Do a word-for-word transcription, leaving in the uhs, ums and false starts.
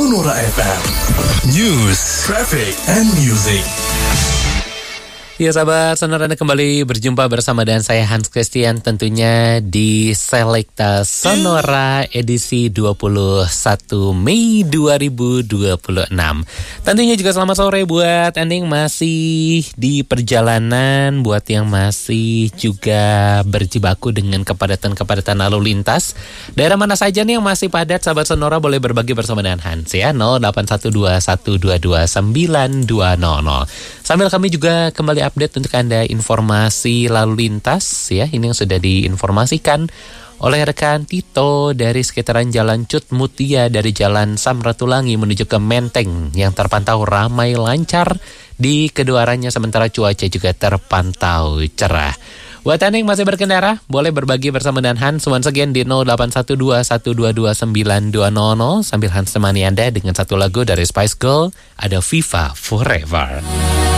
Sonora F M. News, traffic, and music. Ya sahabat Sonora, Anda kembali berjumpa bersama dengan saya Hans Christian tentunya di Selekta Sonora edisi dua puluh satu Mei dua ribu dua puluh enam. Tentunya juga selamat sore buat Anda yang masih di perjalanan, buat yang masih juga berjibaku dengan kepadatan-kepadatan lalu lintas. Daerah mana saja nih yang masih padat, sahabat Sonora boleh berbagi bersama dengan Hans ya, nol delapan satu dua satu dua dua sembilan dua nol nol. Sambil kami juga kembali update untuk Anda informasi lalu lintas ya, ini yang sudah diinformasikan oleh rekan Tito dari sekitaran Jalan Cut Mutia dari Jalan Samratulangi menuju ke Menteng yang terpantau ramai lancar di kedua arahnya, sementara cuaca juga terpantau cerah. Buat Anda yang masih berkendara, boleh berbagi bersama dengan Hans once again di nol delapan satu dua satu dua dua sembilan dua nol nol sambil Hans temani Anda dengan satu lagu dari Spice Girl, ada Viva Forever.